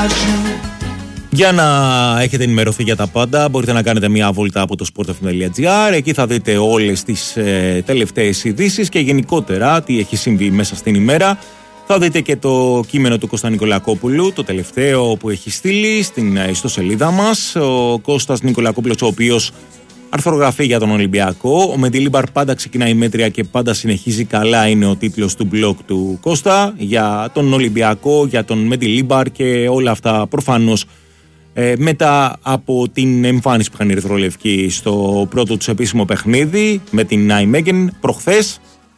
Για να έχετε ενημερωθεί για τα πάντα, μπορείτε να κάνετε μια βόλτα από το sportfm.gr. Εκεί θα δείτε όλες τις τελευταίες ειδήσεις και γενικότερα τι έχει συμβεί μέσα στην ημέρα. Θα δείτε και το κείμενο του Κώστα Νικολακόπουλου, το τελευταίο που έχει στείλει στην ιστοσελίδα μας. Ο Κώστας Νικολακόπουλος, ο οποίος αρθρογραφεί για τον Ολυμπιακό. Ο Μεντιλίμπαρ πάντα ξεκινάει μέτρια και πάντα συνεχίζει καλά, είναι ο τίτλος του blog του Κώστα για τον Ολυμπιακό, για τον Μεντιλίμπαρ και όλα αυτά προφανώς μετά από την εμφάνιση που είχαν οι ερυθρολευκοί στο πρώτο τους επίσημο παιχνίδι με την Νάιμεγεν προχθές.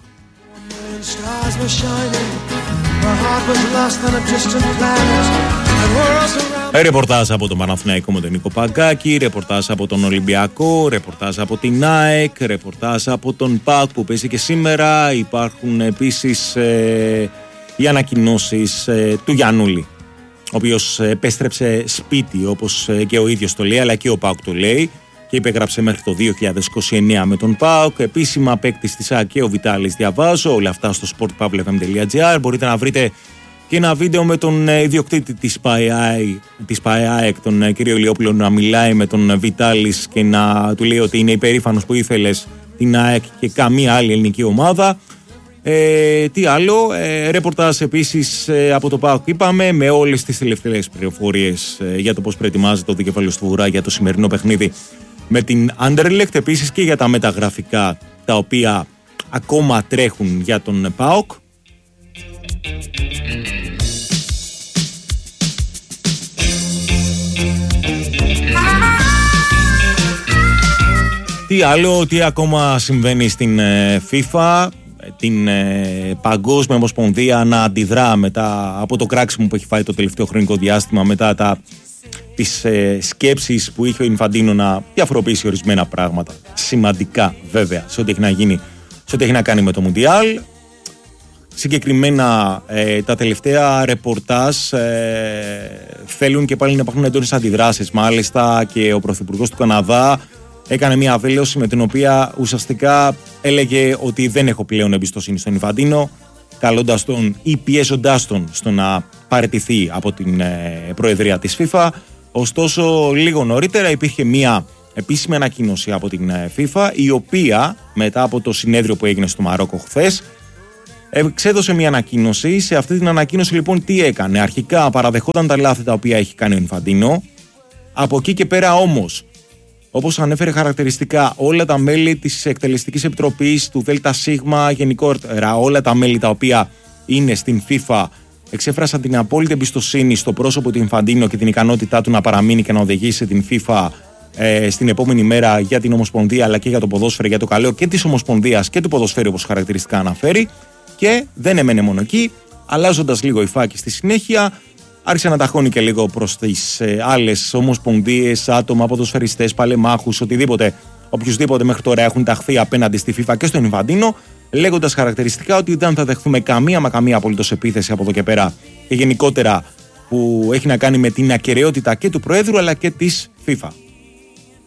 Ρεπορτάζ από τον Παναθηναϊκό με τον Νίκο Παγκάκη, ρεπορτάζ από τον Ολυμπιακό, ρεπορτάζ από την ΑΕΚ, ρεπορτάζ από τον ΠΑΟΚ που παίζει και σήμερα. Υπάρχουν επίσης οι ανακοινώσεις του Γιαννούλη, ο οποίος επέστρεψε σπίτι όπως και ο ίδιος το λέει, αλλά και ο ΠΑΟΚ το λέει, και υπέγραψε μέχρι το 2029 με τον ΠΑΟΚ. Επίσημα παίκτης της ΑΕΚ και ο Βιτάλης, διαβάζω όλα αυτά στο sportpavlefm.gr. Μπορείτε να βρείτε και ένα βίντεο με τον ιδιοκτήτη της ΠΑΕΑΕΚ, τον κύριο Ηλιόπουλο, να μιλάει με τον Βιτάλης και να του λέει ότι είναι υπερήφανος που ήθελες την ΑΕΚ και καμία άλλη ελληνική ομάδα. Τι άλλο, ρεπορτάζ επίσης από το ΠΑΟΚ είπαμε, με όλες τις τελευταίες πληροφορίες για το πώς προετοιμάζεται ο δικεφάλαιος του Βουρά για το σημερινό παιχνίδι με την Anderlecht, επίσης και για τα μεταγραφικά τα οποία ακόμα τρέχουν για τον ΠΑΟΚ. Τι άλλο, τι ακόμα συμβαίνει στην FIFA, την Παγκόσμια Ομοσπονδία να αντιδρά μετά από το κράξιμο που έχει φάει το τελευταίο χρονικό διάστημα, μετά τις σκέψεις που είχε ο Ινφαντίνο να διαφοροποιήσει ορισμένα πράγματα σημαντικά βέβαια σε ό,τι έχει να γίνει, σε ό,τι έχει να κάνει με το Μουντιάλ. Συγκεκριμένα τα τελευταία ρεπορτάζ θέλουν και πάλι να υπάρχουν έντονες αντιδράσεις. Μάλιστα και ο Πρωθυπουργός του Καναδά έκανε μια δήλωση με την οποία ουσιαστικά έλεγε ότι δεν έχω πλέον εμπιστοσύνη στον Ινφαντίνο, καλώντας τον ή πιέζοντάς τον στο να παραιτηθεί από την προεδρία της FIFA. Ωστόσο, λίγο νωρίτερα υπήρχε μια επίσημη ανακοίνωση από την FIFA, η οποία μετά από το συνέδριο που έγινε στο Μαρόκο χθες εξέδωσε μια ανακοίνωση. Σε αυτή την ανακοίνωση λοιπόν τι έκανε? Αρχικά παραδεχόταν τα λάθη τα οποία έχει κάνει ο Ινφαντίνο. Από εκεί και πέρα όμως, όπως ανέφερε χαρακτηριστικά, όλα τα μέλη της Εκτελεστικής Επιτροπής, του ΔΣ, γενικότερα όλα τα μέλη τα οποία είναι στην FIFA, εξέφρασαν την απόλυτη εμπιστοσύνη στο πρόσωπο του Ινφαντίνο και την ικανότητά του να παραμείνει και να οδηγήσει την FIFA στην επόμενη μέρα για την Ομοσπονδία, αλλά και για το ποδόσφαιρο, για το καλό και της Ομοσπονδίας και του ποδοσφαίρου, όπως χαρακτηριστικά αναφέρει. Και δεν έμενε μόνο εκεί, αλλάζοντας λίγο η φάκη στη συνέχεια, άρχισε να ταχώνει και λίγο προς τις άλλες ομοσπονδίες, άτομα, ποδοσφαιριστές, παλεμάχους, οποιουσδήποτε μέχρι τώρα έχουν ταχθεί απέναντι στη FIFA και στον Ινφαντίνο, λέγοντας χαρακτηριστικά ότι δεν θα δεχθούμε καμία απολύτως επίθεση από εδώ και πέρα, και γενικότερα που έχει να κάνει με την ακεραιότητα και του Προέδρου αλλά και της FIFA.